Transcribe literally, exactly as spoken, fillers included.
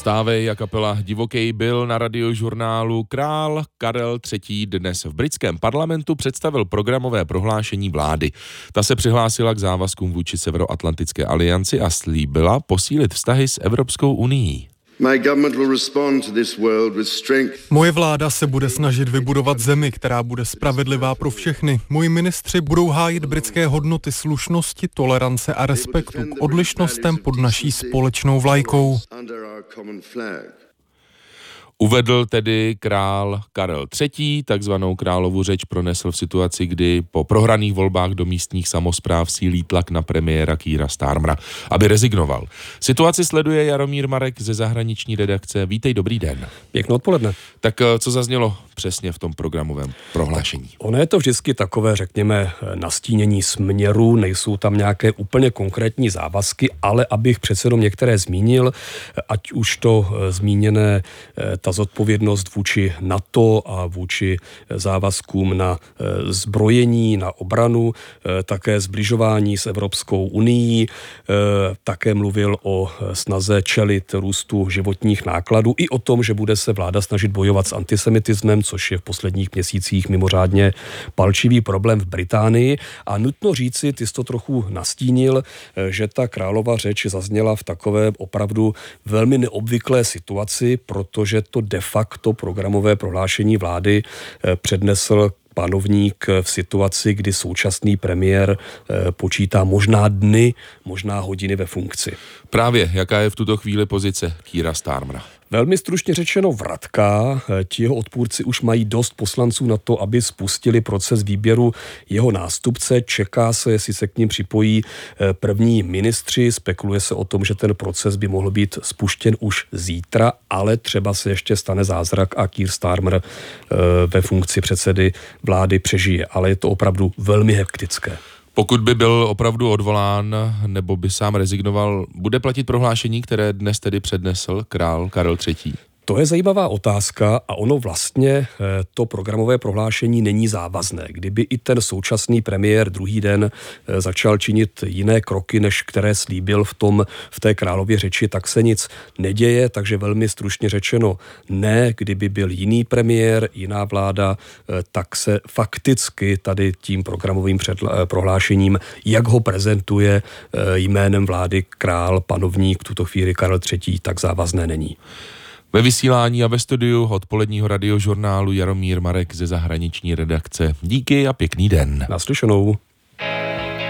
Stávej a kapela Divokej byl na radiožurnálu. Král Karel třetí. dnes v britském parlamentu představil programové prohlášení vlády. Ta se přihlásila k závazkům vůči Severoatlantické alianci a slíbila posílit vztahy s Evropskou unií. Moje vláda se bude snažit vybudovat zemi, která bude spravedlivá pro všechny. Moji ministři budou hájit britské hodnoty slušnosti, tolerance a respektu k odlišnostem pod naší společnou vlajkou. Uvedl tedy král Karel třetí. Takzvanou královu řeč pronesl v situaci, kdy po prohraných volbách do místních samospráv sílí tlak na premiéra Keira Starmera, aby rezignoval. Situaci sleduje Jaromír Marek ze zahraniční redakce. Vítej, dobrý den. Pěkné odpoledne. Tak co zaznělo přesně v tom programovém prohlášení? Ono je to vždycky takové, řekněme, nastínění směru, nejsou tam nějaké úplně konkrétní závazky, ale abych přece jenom některé zmínil, ať už to zmíněné ta zodpovědnost vůči NATO a vůči závazkům na zbrojení, na obranu, také zbližování s Evropskou unií, také mluvil o snaze čelit růstu životních nákladů i o tom, že bude se vláda snažit bojovat s antisemitismem, což je v posledních měsících mimořádně palčivý problém v Británii. A nutno říci, ty jsi to trochu nastínil, že ta králova řeč zazněla v takové opravdu velmi neobvyklé situaci, protože to de facto programové prohlášení vlády přednesl panovník v situaci, kdy současný premiér počítá možná dny, možná hodiny ve funkci. Právě, jaká je v tuto chvíli pozice Keira Starmera? Velmi stručně řečeno vratká. Ti jeho odpůrci už mají dost poslanců na to, aby spustili proces výběru jeho nástupce. Čeká se, jestli se k ním připojí první ministři. Spekuluje se o tom, že ten proces by mohl být spuštěn už zítra, ale třeba se ještě stane zázrak a Keir Starmer ve funkci předsedy vlády přežije. Ale je to opravdu velmi hektické. Pokud by byl opravdu odvolán nebo by sám rezignoval, bude platit prohlášení, které dnes tedy přednesl král Karel třetí? To je zajímavá otázka a ono vlastně to programové prohlášení není závazné. Kdyby i ten současný premiér druhý den začal činit jiné kroky, než které slíbil v tom, v té králově řeči, tak se nic neděje, takže velmi stručně řečeno ne, kdyby byl jiný premiér, jiná vláda, tak se fakticky tady tím programovým předla- prohlášením, jak ho prezentuje jménem vlády král, panovník, v tuto chvíli Karel třetí, tak závazné není. Ve vysílání a ve studiu odpoledního radiožurnálu Jaromír Marek ze zahraniční redakce. Díky a pěkný den. Naslyšenou.